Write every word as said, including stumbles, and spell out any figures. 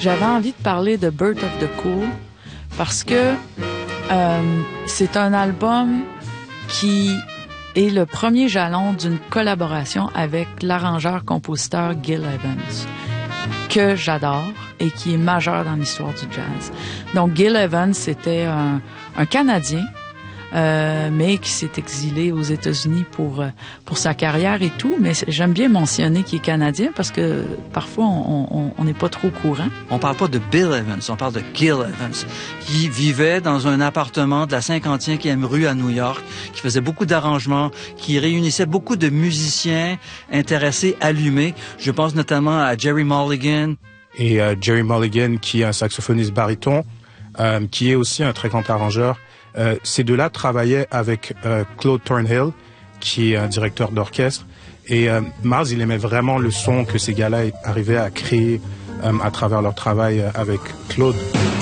J'avais envie de parler de Birth of the Cool parce que euh, c'est un album qui est le premier jalon d'une collaboration avec l'arrangeur-compositeur Gil Evans, que j'adore et qui est majeur dans l'histoire du jazz. Donc Gil Evans, c'était un, un Canadien, euh, mais qui s'est exilé aux États-Unis pour pour sa carrière et tout. Mais j'aime bien mentionner qu'il est Canadien parce que parfois on on n'est pas trop au courant. On parle pas de Bill Evans, on parle de Gil Evans, qui vivait dans un appartement de la cinquantième rue à New York, qui faisait beaucoup d'arrangements, qui réunissait beaucoup de musiciens intéressés, allumés. Je pense notamment à Jerry Mulligan. Et euh, Jerry Mulligan, qui est un saxophoniste baryton, euh, qui est aussi un très grand arrangeur. Euh, ces deux-là travaillaient avec euh, Claude Thornhill, qui est un directeur d'orchestre. Et euh, Miles, il aimait vraiment le son que ces gars-là arrivaient à créer euh, à travers leur travail avec Claude.